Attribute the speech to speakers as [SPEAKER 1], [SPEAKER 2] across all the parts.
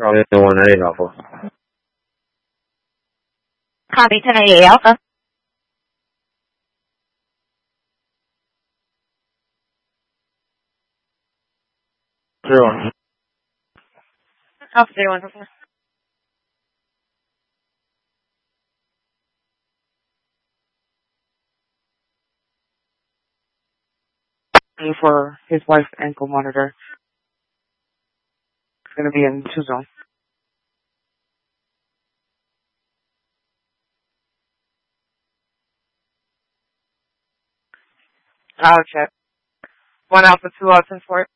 [SPEAKER 1] Probably the 198 Alpha.
[SPEAKER 2] Copy 1088 Alpha.
[SPEAKER 1] Zero.
[SPEAKER 2] Alpha 01.
[SPEAKER 3] For his wife's ankle monitor. It's going to be in 2 zone.
[SPEAKER 2] I'll check. 1 Alpha 2 out 10-4.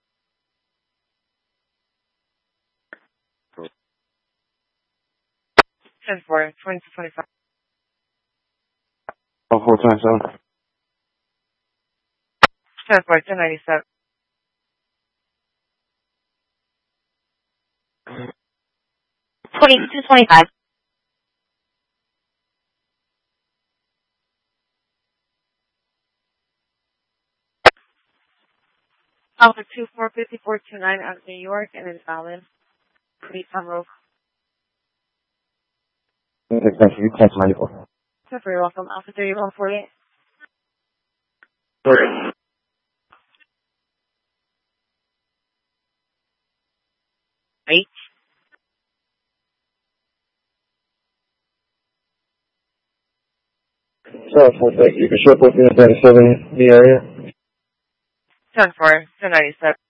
[SPEAKER 2] 10-4, 2225.
[SPEAKER 1] 427.
[SPEAKER 2] 10-4, 1097. 2225. Alpha 245429 out of New York and invalid. Please unroll.
[SPEAKER 1] Thank you. Cancel 94.
[SPEAKER 2] You're very welcome. Alpha 3148.
[SPEAKER 1] Sorry.
[SPEAKER 2] H.
[SPEAKER 1] So, you can ship with me if that's still in the area.
[SPEAKER 2] 10-4, 1097.